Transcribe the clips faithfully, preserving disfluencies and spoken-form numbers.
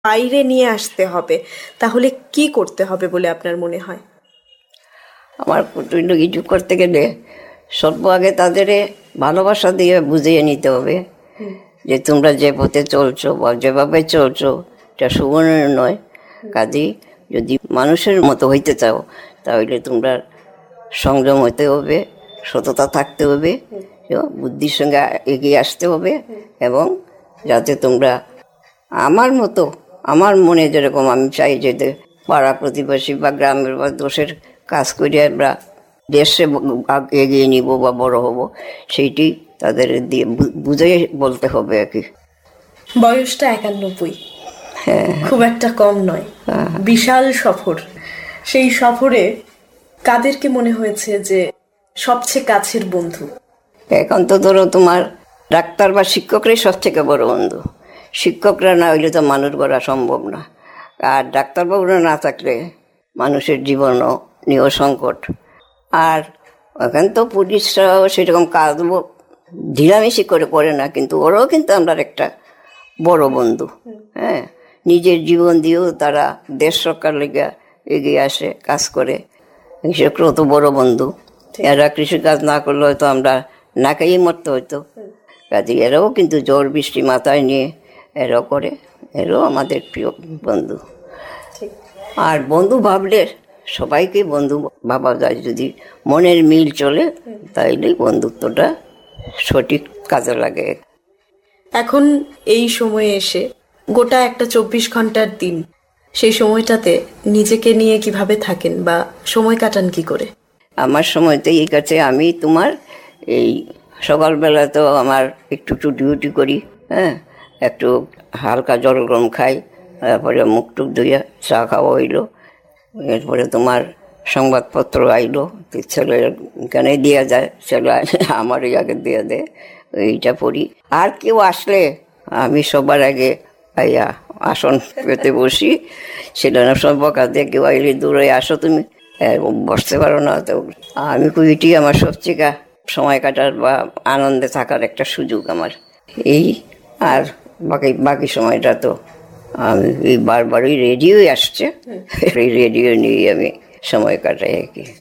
বাইরে নিয়ে আসতে হবে, তাহলে কি করতে হবে বলে আপনার মনে হয়? আমার প্রচণ্ড কিছু করতে গেলে সর্ব আগে তাদের ভালোবাসা দিয়ে বুঝিয়ে নিতে হবে যে তোমরা যে পথে চলছো বা যেভাবে চলছো এটা সুবর্ণের নয়। কাজেই যদি মানুষের মতো হইতে চাও তাহলে তোমরা সংযম হইতে হবে, সততা থাকতে হবে, বুদ্ধির সঙ্গে এগিয়ে আসতে হবে, এবং যাতে তোমরা আমার মতো, আমার মনে যেরকম আমি চাই যে পাড়া প্রতিবেশী বা গ্রামের বা দেশের কাজ করে আমরা দেশে এগিয়ে নিব বা বড় হব, সেইটি তাদের দিয়ে বুঝে বলতে হবে আর কি। বয়সটা একানব্বই, খুব একটা কম নয়, বিশাল সফর। সেই সফরে কাদেরকে মনে হয়েছে যে সবচেয়ে কাছের বন্ধু? এখন তো ধরো তোমার ডাক্তার বা শিক্ষকরাই সবথেকে বড় বন্ধু। শিক্ষকরা না হইলে তো মানুষ গড়া সম্ভব না, আর ডাক্তারবাবুরা না থাকলে মানুষের জীবনও নিয়েও সংকট। আর এখন তো পুলিশরাও সেরকম কাজ ঢিলামিশি করে করে না, কিন্তু ওরাও কিন্তু আমরা একটা বড় বন্ধু। হ্যাঁ, নিজের জীবন দিয়েও তারা দেশ রক্ষার লেগে এগিয়ে আসে, কাজ করে। কৃষকরাও তো বড় বন্ধু। এরা কৃষিকাজ না করলে হয়তো আমরা না খেয়েই মরতে হইতো। কাজে এরাও কিন্তু ঝড় বৃষ্টি মাথায় নিয়ে এরাও করে, এরাও আমাদের প্রিয় বন্ধু। আর বন্ধু ভাবলে সবাইকে বন্ধু ভাবা যায়, যদি মনের মিল চলে তাইলে বন্ধুত্বটা সঠিক কাজে লাগে। এখন এই সময়ে এসে গোটা একটা চব্বিশ ঘন্টার দিন, সেই সময়টাতে নিজেকে নিয়ে কিভাবে থাকেন বা সময় কাটান কি করে? আমার সময়তে এই কাছে আমি তোমার এই সকালবেলা তো আমার একটু একটু ডিউটি করি, হ্যাঁ, একটু হালকা জল গরম খাই, তারপরে মুখ টুক ধুইয়া চা খাওয়া হইলো, এরপরে তোমার সংবাদপত্র আইলো, ছেলে এখানে দেওয়া যায়, ছেলে আমারই আগে দিয়ে দেয়, এইটা পড়ি। আর কেউ আসলে আমি সবার আগে আইয়া আসন পেতে বসি, সেটা না সব বকা দিয়ে কেউ আইলে দূরে আসো তুমি, বসতে পারো না। তো আমি কুইটি আমার সবচেয়ে সময় কাটার বা আনন্দে থাকার একটা সুযোগ আমার এই। আর বাকি বাকি সময়টা তো আমি এই বারবারই রেডিওই আসছে, এই রেডিও নিয়ে আমি সময় কাটাই আর কি।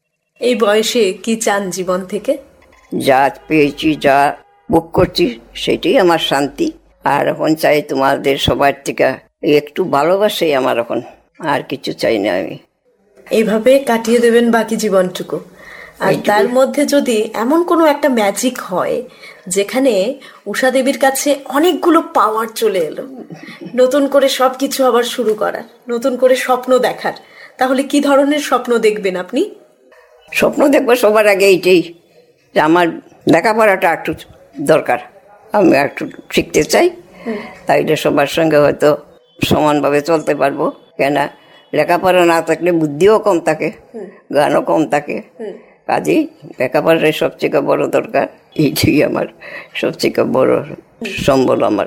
এই বয়সে কি চান জীবন থেকে? যা পেয়েছি, যা ভোগ করছি, সেটাই আমার শান্তি। আর এখন চাই তোমাদের সবার থেকে একটু ভালোবাসাই আমার এখন, আর কিছু চাই না আমি। এইভাবে কাটিয়ে দেবেন বাকি জীবনটুকু। আর তার মধ্যে যদি এমন কোনো একটা ম্যাজিক হয় যেখানে উষা দেবীর কাছে অনেকগুলো পাওয়ার চলে এলো, নতুন করে সবকিছু আবার শুরু করার, নতুন করে স্বপ্ন দেখার, তাহলে কি ধরনের স্বপ্ন দেখবেন আপনি? স্বপ্ন দেখবো সবার আগে এইটাই যে আমার লেখাপড়াটা একটু দরকার, আমি একটু শিখতে চাই, তাইলে সবার সঙ্গে হয়তো সমানভাবে চলতে পারবো। কেন, লেখাপড়া না থাকলে বুদ্ধিও কম থাকে, গানও কম থাকে। কাজেই লেখাপড়াটাই সবচেয়ে বড় দরকার, এইটাই আমার সবচেয়ে বড় সম্বল আমার।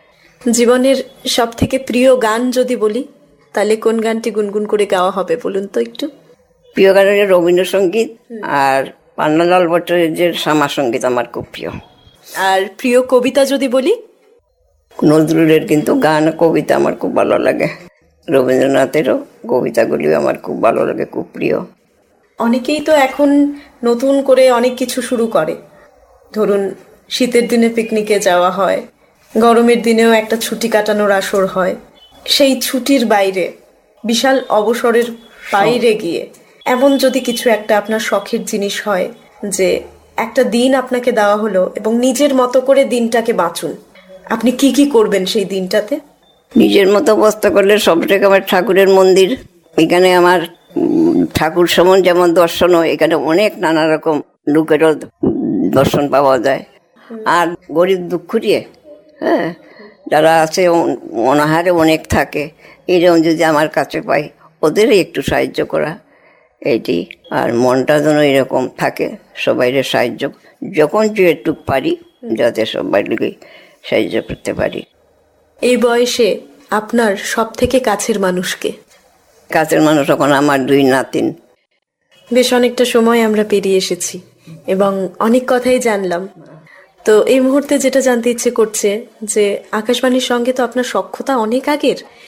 জীবনের সব থেকে প্রিয় গান যদি বলি, তাহলে কোন গানটি গুনগুন করে গাওয়া হবে বলুন তো একটু? প্রিয় গান হচ্ছে রবীন্দ্রসঙ্গীত, আর পান্নালাল ভট্টাচার্যের শ্যামা সঙ্গীত আমার খুব প্রিয়। আর প্রিয় কবিতা যদি বলি? নজরুলের কিন্তু গান কবিতা আমার খুব ভালো লাগে, রবীন্দ্রনাথেরও কবিতাগুলি আমার খুব ভালো লাগে, খুব প্রিয়। অনেকেই তো এখন নতুন করে অনেক কিছু শুরু করে, ধরুন শীতের দিনে পিকনিকে যাওয়া হয়, গরমের দিনেও একটা ছুটি কাটানোর আসর হয়। সেই ছুটির বাইরে, বিশাল অবসরের বাইরে গিয়ে এমন যদি কিছু একটা আপনার শখের জিনিস হয়, যে একটা দিন আপনাকে দেওয়া হলো এবং নিজের মতো করে দিনটাকে বাঁচুন, আপনি কি কি করবেন সেই দিনটাতে? নিজের মতো বস্তা করলে সব থেকে আমার ঠাকুরের মন্দির, এখানে আমার ঠাকুর সমন যেমন দর্শন হয়, এখানে অনেক নানা রকম লোকেরও দর্শন পাওয়া যায়। আর গরিব দুঃখুরিয়ে, হ্যাঁ, যারা আছে অনাহারে অনেক থাকে, এরকম যদি আমার কাছে পাই, ওদেরই একটু সাহায্য করা, এইটি। আর মনটা যেন এরকম থাকে, সবাইরে সাহায্য যখন যেটুক পারি, যাতে সবাইকে সাহায্য করতে পারি। এই বয়সে আপনার সব থেকে কাছের মানুষকে? কাছের মানুষ এখন আমার দুই নাতিন। বেশ অনেকটা সময় আমরা পেরিয়ে এসেছি এবং অনেক কথাই জানলাম। তো এই মুহূর্তে যেটা জানতে ইচ্ছে করছে যে আকাশবাণীর সঙ্গে তো আপনার সখ্যতা অনেক আগের,